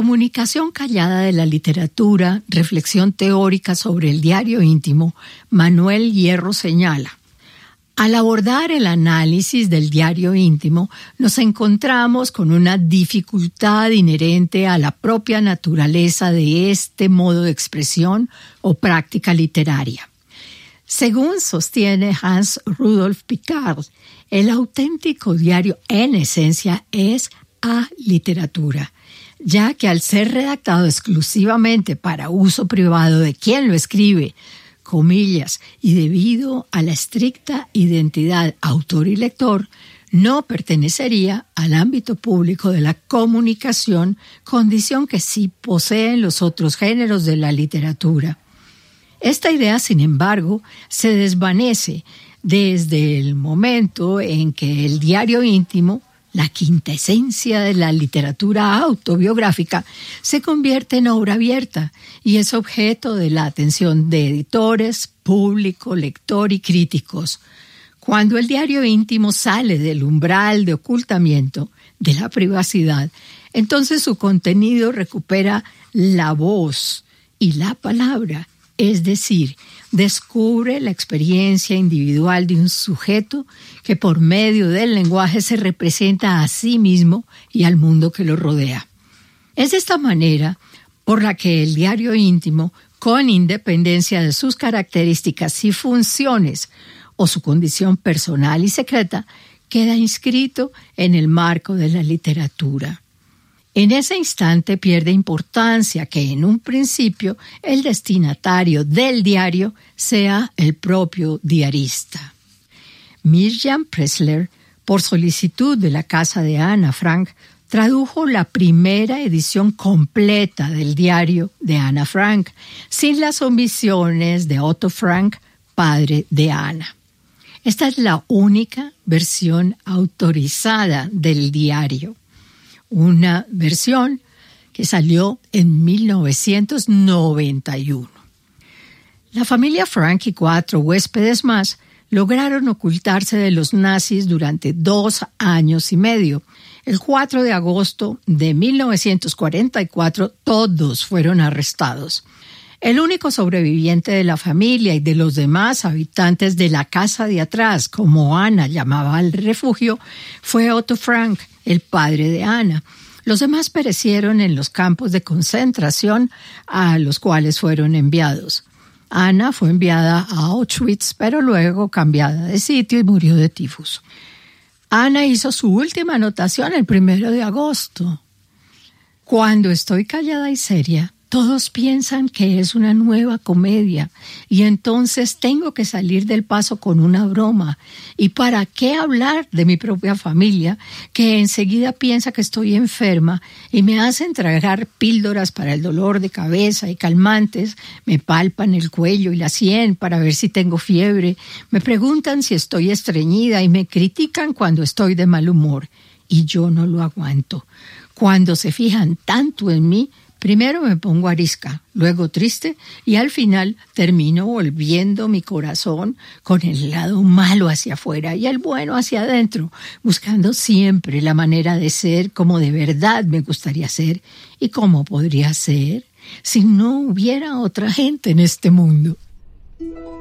Comunicación callada de la literatura, reflexión teórica sobre el diario íntimo, Manuel Hierro señala: al abordar el análisis del diario íntimo, nos encontramos con una dificultad inherente a la propia naturaleza de este modo de expresión o práctica literaria. Según sostiene Hans Rudolf Picard, el auténtico diario en esencia es aliteratura, ya que al ser redactado exclusivamente para uso privado de quien lo escribe, comillas, y debido a la estricta identidad autor y lector, no pertenecería al ámbito público de la comunicación, condición que sí poseen los otros géneros de la literatura. Esta idea, sin embargo, se desvanece desde el momento en que el diario íntimo, la quintesencia de la literatura autobiográfica, se convierte en obra abierta y es objeto de la atención de editores, público, lector y críticos. Cuando el diario íntimo sale del umbral de ocultamiento, de la privacidad, entonces su contenido recupera la voz y la palabra, es decir, descubre la experiencia individual de un sujeto que por medio del lenguaje se representa a sí mismo y al mundo que lo rodea. Es de esta manera por la que el diario íntimo, con independencia de sus características y funciones o su condición personal y secreta, queda inscrito en el marco de la literatura. En ese instante pierde importancia que en un principio el destinatario del diario sea el propio diarista. Mirjam Pressler, por solicitud de la casa de Ana Frank, tradujo la primera edición completa del diario de Ana Frank, sin las omisiones de Otto Frank, padre de Ana. Esta es la única versión autorizada del diario. Una versión que salió en 1991. La familia Frank y 4 huéspedes más lograron ocultarse de los nazis durante 2 años y medio. El 4 de agosto de 1944 todos fueron arrestados. El único sobreviviente de la familia y de los demás habitantes de la casa de atrás, como Ana llamaba al refugio, fue Otto Frank, el padre de Ana. Los demás perecieron en los campos de concentración a los cuales fueron enviados. Ana fue enviada a Auschwitz, pero luego cambiada de sitio y murió de tifus. Ana hizo su última anotación el 1 de agosto. Cuando estoy callada y seria, todos piensan que es una nueva comedia y entonces tengo que salir del paso con una broma. ¿Y para qué hablar de mi propia familia, que enseguida piensa que estoy enferma y me hacen tragar píldoras para el dolor de cabeza y calmantes, me palpan el cuello y la sien para ver si tengo fiebre, me preguntan si estoy estreñida y me critican cuando estoy de mal humor? Y yo no lo aguanto. Cuando se fijan tanto en mí, primero me pongo arisca, luego triste y al final termino volviendo mi corazón con el lado malo hacia afuera y el bueno hacia adentro, buscando siempre la manera de ser como de verdad me gustaría ser y como podría ser si no hubiera otra gente en este mundo.